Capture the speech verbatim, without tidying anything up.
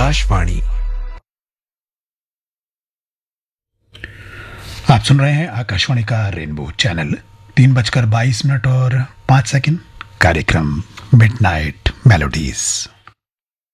आकाशवाणी। आप सुन रहे हैं आकाशवाणी का रेनबो चैनल। तीन बजकर बाईस मिनट और पाँच सेकंड। कार्यक्रम मिडनाइट मेलोडीज।